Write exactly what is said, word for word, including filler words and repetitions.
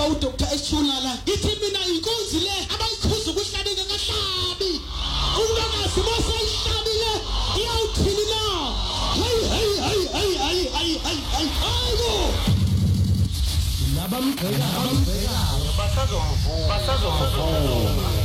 ngoba uDoctor Eshunala ithi mina inkunzi le abayikhuza ukuhlabeka kahlabi ulungasi mosayishabile iyawuthini na hey hey hey hey hey hey hey hey hayibo nabamgceka nabamgceka basazomvuka basazomvuka